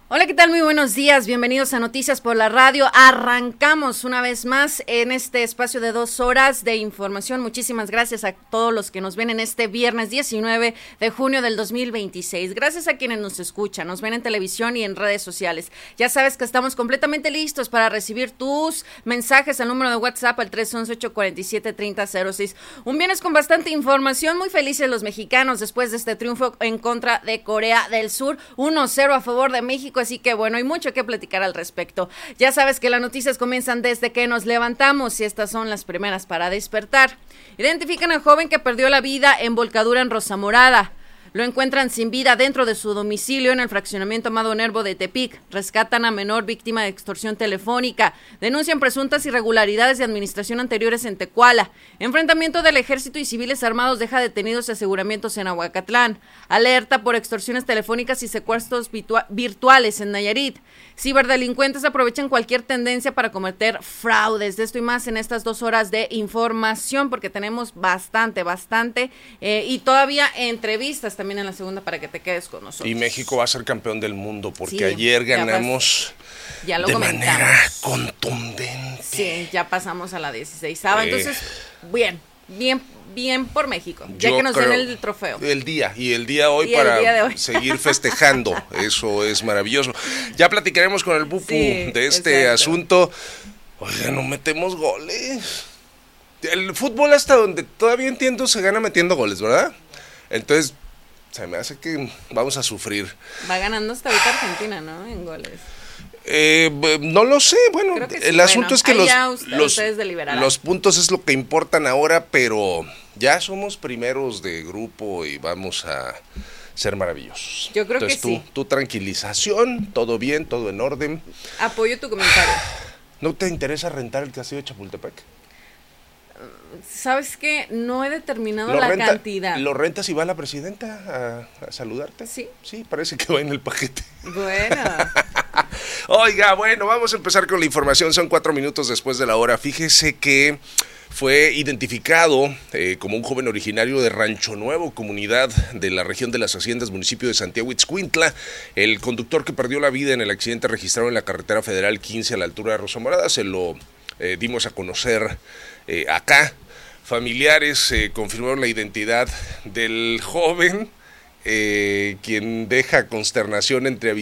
Hola, ¿qué tal? Muy buenos días, bienvenidos a Noticias por la Radio. Arrancamos una vez más en este espacio de 2 horas de información. Muchísimas gracias a todos los que nos ven en este viernes 19 de junio del 2026. Gracias a quienes nos escuchan, nos ven en televisión y en redes sociales. Ya sabes que estamos completamente listos para recibir tus mensajes al número de WhatsApp al 311-847-3006. Un viernes con bastante información, muy felices los mexicanos después de este triunfo en contra de Corea del Sur, 1-0 a favor de México. Así que bueno, hay mucho que platicar al respecto. Ya sabes que las noticias comienzan desde que nos levantamos y estas son las primeras para despertar. Identifican al joven que perdió la vida en volcadura en Rosa Morada. Lo encuentran sin vida dentro de su domicilio en el fraccionamiento Amado Nervo de Tepic. Rescatan a menor víctima de extorsión telefónica. Denuncian presuntas irregularidades de administración anteriores en Tecuala. Enfrentamiento del ejército y civiles armados deja detenidos y aseguramientos en Ahuacatlán. Alerta por extorsiones telefónicas y secuestros virtuales en Nayarit. Ciberdelincuentes aprovechan cualquier tendencia para cometer fraudes. De esto y más en estas 2 horas de información, porque tenemos bastante, y todavía entrevistas también en la segunda para que te quedes con nosotros. Y México va a ser campeón del mundo, porque sí, ayer ganamos ya lo de comentamos. Manera contundente. Sí, ya pasamos a la 16ª, entonces, bien por México, ya que nos den el trofeo. El día hoy para seguir festejando, eso es maravilloso. Ya platicaremos con el Pupu de este asunto. Oiga, no metemos goles. El fútbol, hasta donde todavía entiendo, se gana metiendo goles, ¿verdad? Entonces, se me hace que vamos a sufrir. Va ganando hasta ahorita Argentina, ¿no? En goles. No lo sé, bueno, el asunto es que los puntos es lo que importan ahora, pero ya somos primeros de grupo y vamos a ser maravillosos. Yo creo Entonces, que sí. Tu tranquilización, todo bien, todo en orden. Apoyo tu comentario. ¿No te interesa rentar el castillo de Chapultepec? ¿Sabes qué? No he determinado la cantidad. ¿Lo rentas y va la presidenta a saludarte? Sí. Sí, parece que va en el paquete. Bueno. Oiga, bueno, vamos a empezar con la información. Son 4 minutos después de la hora. Fíjese que fue identificado como un joven originario de Rancho Nuevo, comunidad de la región de las Haciendas, municipio de Santiago Ixcuintla. El conductor que perdió la vida en el accidente registrado en la carretera federal 15 a la altura de Rosa Morada, se lo dimos a conocer acá. Familiares confirmaron la identidad del joven, quien deja consternación entre